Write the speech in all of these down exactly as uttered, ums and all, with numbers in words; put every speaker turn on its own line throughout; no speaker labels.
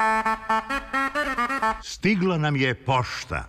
Stigla nam je pošta.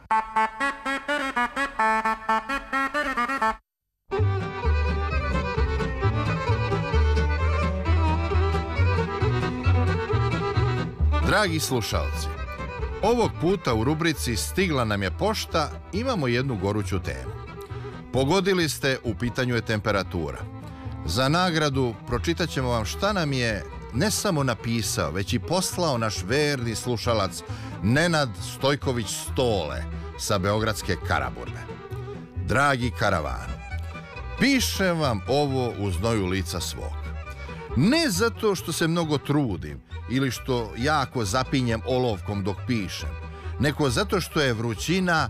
Dragi slušalci, ovog puta u rubrici Stigla nam je pošta imamo jednu goruću temu. Pogodili ste, u pitanju je temperatura. Za nagradu pročitat ćemo vam šta nam je ne samo napisao, već i poslao naš verni slušalac Nenad Stojković Stole sa beogradske Karaburme. Dragi karavanu, pišem vam ovo u znoju lica svog. Ne zato što se mnogo trudim ili što jako zapinjem olovkom dok pišem, nego zato što je vrućina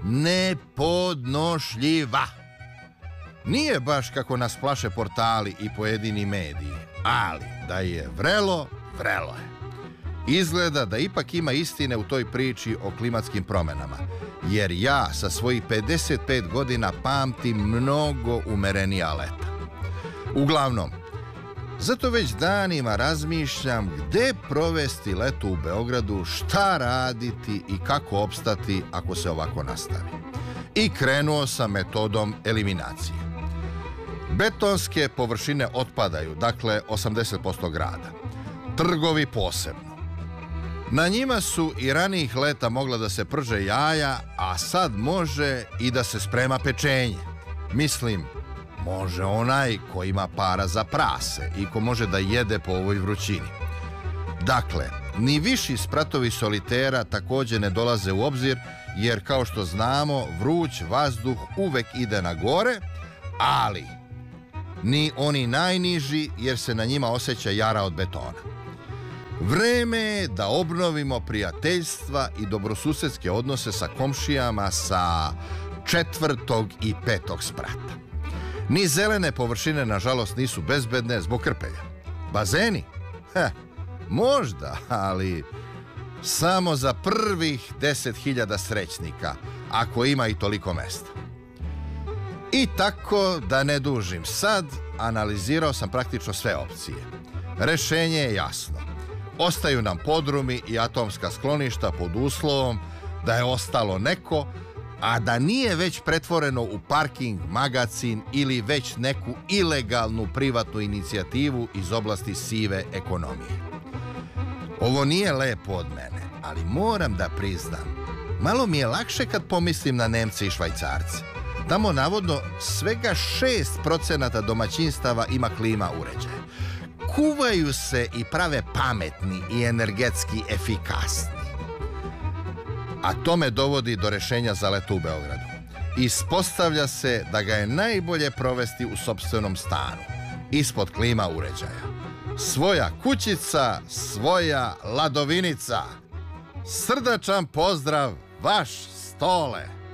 nepodnošljiva. Nije baš kako nas plaše portali i pojedini mediji, ali da je vrelo, vrelo je. Izgleda da ipak ima istine u toj priči o klimatskim promenama, jer ja sa svojih pedeset pet godina pamtim mnogo umerenija leta. Uglavnom, zato već danima razmišljam gde provesti leto u Beogradu, šta raditi i kako opstati ako se ovako nastavi. I krenuo sam metodom eliminacije. Betonske površine otpadaju, dakle osamdeset posto grada. Trgovi posebno. Na njima su i ranijih leta mogla da se prže jaja, a sad može i da se sprema pečenje. Mislim, može onaj ko ima para za prase i ko može da jede po ovoj vrućini. Dakle, ni viši spratovi solitera također ne dolaze u obzir, jer kao što znamo, vruć vazduh uvek ide na gore, ali ni oni najniži, jer se na njima osjeća jara od betona. Vreme je da obnovimo prijateljstva i dobrosusedske odnose sa komšijama sa četvrtog i petog sprata. Ni zelene površine, nažalost, nisu bezbedne zbog krpelja. Bazeni? Heh, možda, ali samo za prvih deset hiljada srećnika, ako ima i toliko mesta. I tako, da ne dužim sad, analizirao sam praktično sve opcije. Rešenje je jasno. Ostaju nam podrumi i atomska skloništa pod uslovom da je ostalo neko, a da nije već pretvoreno u parking, magacin ili već neku ilegalnu privatnu inicijativu iz oblasti sive ekonomije. Ovo nije lepo od mene, ali moram da priznam, malo mi je lakše kad pomislim na Nemce i Švajcarce. Tamo navodno svega šest procenata domaćinstava ima klima uređaje. Kuvaju se i prave pametni i energetski efikasni. A to me dovodi do rešenja za leto u Beogradu. Ispostavlja se da ga je najbolje provesti u sopstvenom stanu, ispod klima uređaja. Svoja kućica, svoja ladovinica. Srdačan pozdrav, vaš Stole.